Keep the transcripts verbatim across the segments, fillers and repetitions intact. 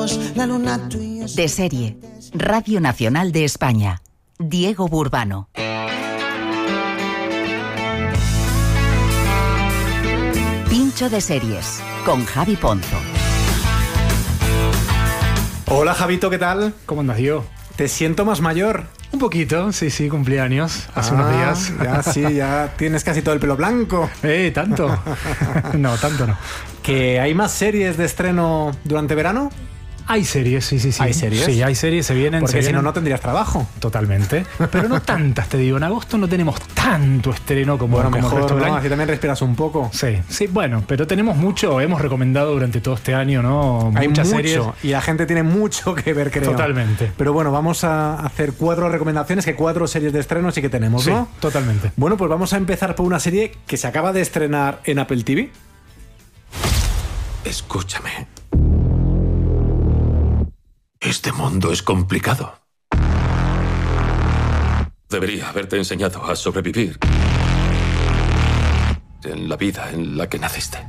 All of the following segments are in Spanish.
lejos, la luna tuya. De serie, Radio Nacional de España. Diego Burbano. Pincho de series, con Javi Ponzo. Hola Javito, ¿qué tal? ¿Cómo andas, Diego? Te siento más mayor. Un poquito, sí, sí, cumpleaños hace ah, unos días. Ya, sí, ya tienes casi todo el pelo blanco. Eh, ¿tanto? No, tanto no. ¿Que hay más series de estreno durante verano? Hay series, sí, sí, sí. ¿Hay series? Sí, hay series, se vienen. Porque se si vienen. no, no tendrías trabajo. Totalmente. Pero no tantas, te digo. En agosto no tenemos tanto estreno como, bueno, como mejor, el resto del ¿no? año. Así también respiras un poco. Sí, sí, bueno, pero tenemos mucho, hemos recomendado durante todo este año, ¿no? Hay Muchas mucho, series. Y la gente tiene mucho que ver, creo. Totalmente. Pero bueno, vamos a hacer cuatro recomendaciones, que cuatro series de estreno sí que tenemos, Sí, ¿no? totalmente. Bueno, pues vamos a empezar por una serie que se acaba de estrenar en Apple T V. Escúchame. Este mundo es complicado. Debería haberte enseñado a sobrevivir en la vida en la que naciste.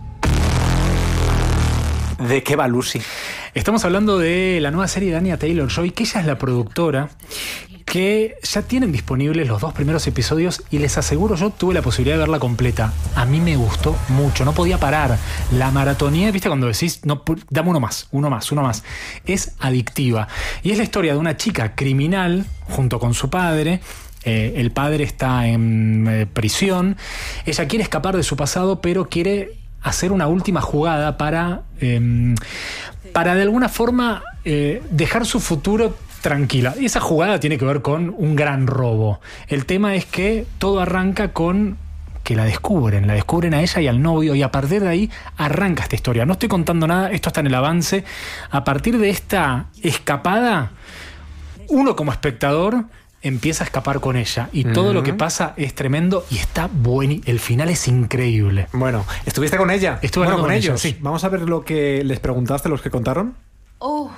¿De qué va Lucy? Estamos hablando de la nueva serie de Anya Taylor-Joy, que ella es la productora, que ya tienen disponibles los dos primeros episodios y les aseguro, yo tuve la posibilidad de verla completa. A mí me gustó mucho, no podía parar. La maratonía, ¿viste? Cuando decís, no, dame uno más, uno más, uno más. Es adictiva. Y es la historia de una chica criminal junto con su padre. Eh, el padre está en eh, prisión. Ella quiere escapar de su pasado, pero quiere hacer una última jugada para, eh, para de alguna forma eh, dejar su futuro tranquila. Y esa jugada tiene que ver con un gran robo. El tema es que todo arranca con que la descubren, la descubren a ella y al novio, y a partir de ahí arranca esta historia. No estoy contando nada, esto está en el avance. A partir de esta escapada, uno como espectador empieza a escapar con ella y todo mm-hmm. lo que pasa es tremendo y está bueno. El final es increíble. Bueno, ¿estuviste con ella? Estuve bueno, con, con ellos. ellos. Sí. Vamos a ver lo que les preguntaste, los que contaron. Oh.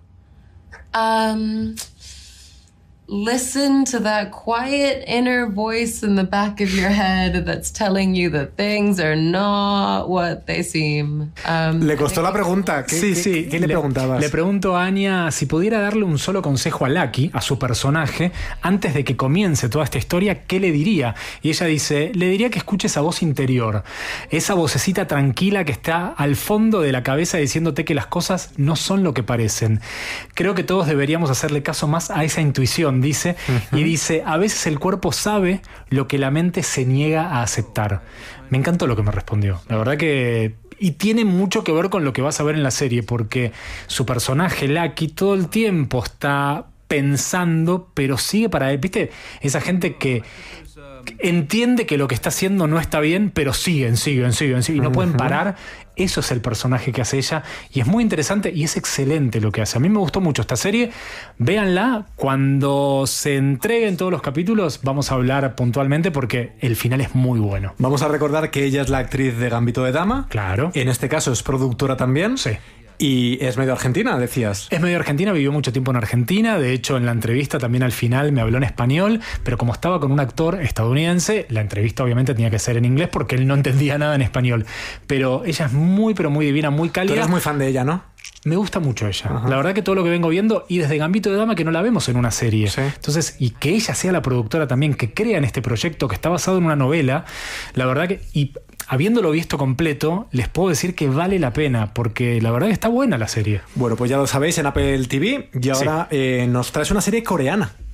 Um, listen to that quiet inner voice in the back of your head that's telling you that things are not what they seem. Um, le costó la pregunta. ¿Qué, sí, qué, sí. ¿Qué, qué le, le preguntabas? Le pregunto a Anya si pudiera darle un solo consejo a Lucky, a su personaje, antes de que comience toda esta historia, ¿qué le diría? Y ella dice, le diría que escuche esa voz interior, esa vocecita tranquila que está al fondo de la cabeza diciéndote que las cosas no son lo que parecen. Creo que todos deberíamos hacerle caso más a esa intuición, dice. Uh-huh. Y dice, a veces el cuerpo sabe lo que la mente se niega a aceptar. Me encantó lo que me respondió. La verdad que... Y tiene mucho que ver con lo que vas a ver en la serie, porque su personaje, Lucky, todo el tiempo está pensando, pero sigue para él. ¿Viste? Esa gente que entiende que lo que está haciendo no está bien, pero siguen, siguen, siguen, siguen y no pueden parar. Eso es el personaje que hace ella y es muy interesante y es excelente lo que hace. A mí me gustó mucho esta serie. Véanla. Cuando se entreguen todos los capítulos vamos a hablar puntualmente porque el final es muy bueno. Vamos a recordar que ella es la actriz de Gambito de Dama. Claro. En este caso es productora también. Sí. Y es medio argentina, decías. Es medio argentina, vivió mucho tiempo en Argentina. De hecho, en la entrevista también al final me habló en español. Pero como estaba con un actor estadounidense, la entrevista obviamente tenía que ser en inglés porque él no entendía nada en español. Pero ella es muy, pero muy divina, muy cálida. Tú eres muy fan de ella, ¿no? Me gusta mucho ella. Ajá. La verdad que todo lo que vengo viendo, y desde Gambito de Dama que no la vemos en una serie. Sí. Entonces, y que ella sea la productora también, que crea en este proyecto que está basado en una novela, la verdad que... Y habiéndolo visto completo, les puedo decir que vale la pena, porque la verdad que está buena la serie. Bueno, pues ya lo sabéis en Apple T V y ahora sí. eh, nos traes una serie coreana.